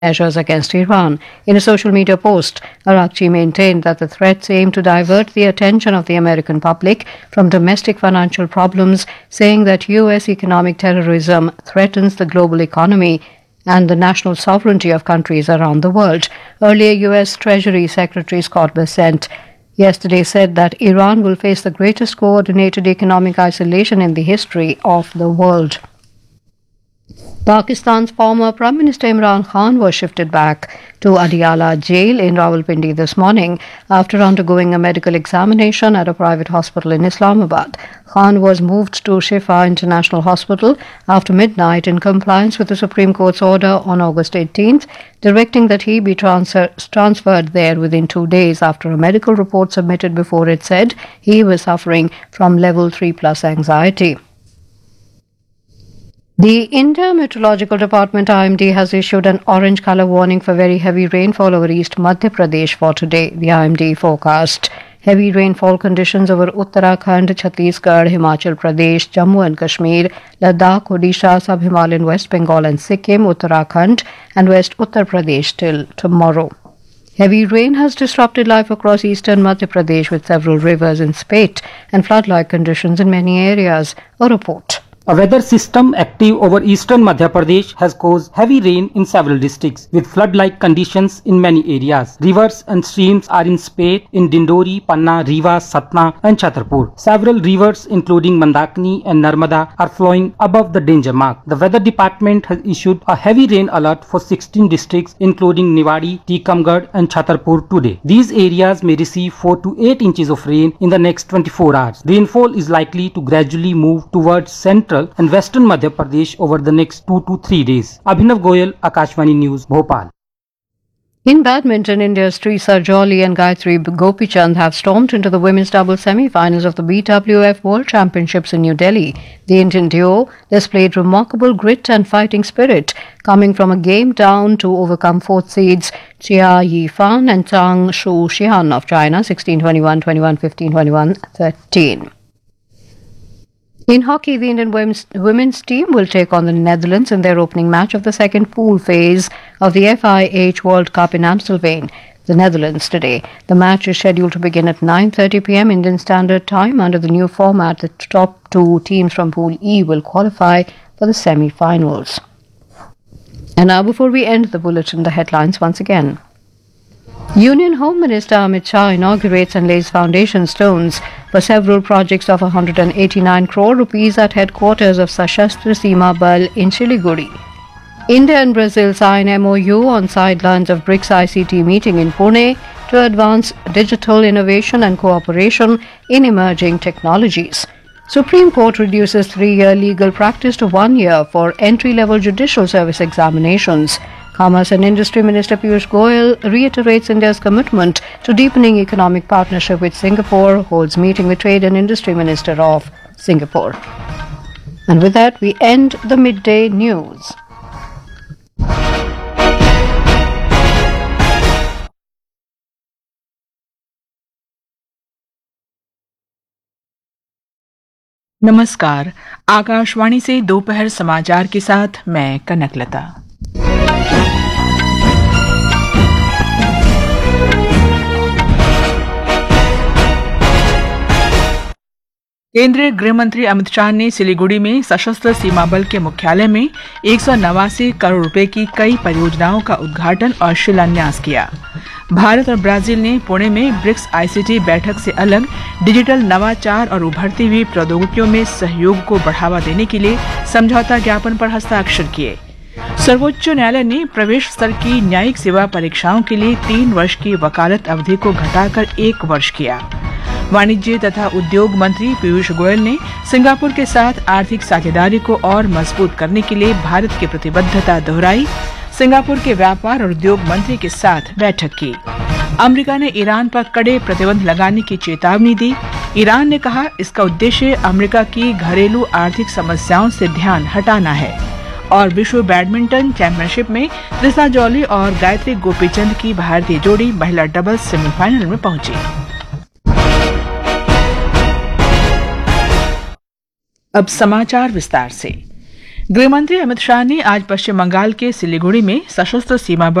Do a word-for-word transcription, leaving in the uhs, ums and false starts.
measures against Iran. In a social media post, Arakchi maintained that the threats aim to divert the attention of the American public from domestic financial problems, saying that U S economic terrorism threatens the global economy and the national sovereignty of countries around the world. Earlier, U S Treasury Secretary Scott Bessent yesterday said that Iran will face the greatest coordinated economic isolation in the history of the world. Pakistan's former Prime Minister Imran Khan was shifted back to Adiala jail in Rawalpindi this morning after undergoing a medical examination at a private hospital in Islamabad. Khan was moved to Shifa International Hospital after midnight in compliance with the Supreme Court's order on August eighteenth, directing that he be transfer- transferred there within two days after a medical report submitted before it said he was suffering from level three plus anxiety. The India Meteorological Department I M D has issued an orange colour warning for very heavy rainfall over East Madhya Pradesh for today. The I M D forecast heavy rainfall conditions over Uttarakhand, Chhattisgarh, Himachal Pradesh, Jammu and Kashmir, Ladakh, Odisha, Sub-Himalayan West Bengal and Sikkim, Uttarakhand and West Uttar Pradesh till tomorrow. Heavy rain has disrupted life across eastern Madhya Pradesh with several rivers in spate and flood-like conditions in many areas. A report. A weather system active over eastern Madhya Pradesh has caused heavy rain in several districts with flood-like conditions in many areas. Rivers and streams are in spate in Dindori, Panna, Rewa, Satna and Chhatarpur. Several rivers including Mandakini and Narmada are flowing above the danger mark. The weather department has issued a heavy rain alert for sixteen districts including Niwadi, Tikamgarh and Chhatarpur today. These areas may receive four to eight inches of rain in the next twenty-four hours. Rainfall is likely to gradually move towards central and western Madhya Pradesh over the next two to three days. Abhinav Goyal, Akashvani News, Bhopal. In badminton, India's Trisa Jolly and Gayatri Gopichand have stormed into the women's doubles semi-finals of the B W F World Championships in New Delhi. The Indian duo displayed remarkable grit and fighting spirit, coming from a game down to overcome fourth seeds Chia Yifan and Zhang Shu Xian of China sixteen twenty-one, twenty-one fifteen, twenty-one thirteen. In hockey, the Indian women's, women's team will take on the Netherlands in their opening match of the second pool phase of the F I H World Cup in Amstelveen, the Netherlands, today. The match is scheduled to begin at nine thirty p m Indian Standard Time. Under the new format, the top two teams from Pool E will qualify for the semi-finals. And now, before we end the bulletin, the headlines once again. Union Home Minister Amit Shah inaugurates and lays foundation stones for several projects of one hundred eighty-nine crore rupees at headquarters of Sashastra Seema Bal in Siliguri. India and Brazil sign M O U on sidelines of BRICS I C T meeting in Pune to advance digital innovation and cooperation in emerging technologies. Supreme Court reduces three-year legal practice to one year for entry-level judicial service examinations. Commerce and Industry Minister Piyush Goyal reiterates India's commitment to deepening economic partnership with Singapore, holds meeting with Trade and Industry Minister of Singapore. And with that, we end the midday news. नमस्कार, आकाशवाणी से दोपहर समाचार के साथ मैं कनकलता। केंद्रीय गृह मंत्री अमित शाह ने सिलीगुड़ी में सशस्त्र सीमा बल के मुख्यालय में एक सौ नवासी करोड़ रुपए की कई परियोजनाओं का उद्घाटन और शिलान्यास किया। भारत और ब्राजील ने पुणे में ब्रिक्स आईसीटी बैठक से अलग डिजिटल नवाचार और उभरती हुई प्रौद्योगिकियों में सहयोग को बढ़ावा देने के लिए समझौता ज्ञापन पर हस्ताक्षर किए। सर्वोच्च न्यायालय ने प्रवेश स्तर की न्यायिक सेवा परीक्षाओं के लिए तीन वर्ष की वकालत अवधि को घटाकर एक वर्ष किया। वाणिज्य तथा उद्योग मंत्री पीयूष गोयल ने सिंगापुर के साथ आर्थिक साझेदारी को और मजबूत करने के लिए भारत की प्रतिबद्धता दोहराई। सिंगापुर के व्यापार और उद्योग मंत्री के साथ बैठक की। अमेरिका ने ईरान पर कड़े प्रतिबंध लगाने की चेतावनी दी। ईरान ने कहा इसका उद्देश्य अमेरिका की घरेलू आर्थिक समस्याओं से ध्यान हटाना है। और विश्व बैडमिंटन चैंपियनशिप में त्रिसा जॉली और गायत्री गोपीचंद की भारतीय जोड़ी महिला डबल्स सेमीफाइनल में पहुंची। अब समाचार विस्तार से। गृहमंत्री अमित शाह ने आज पश्चिम बंगाल के सिलीगुड़ी में सशस्त्र सीमा बल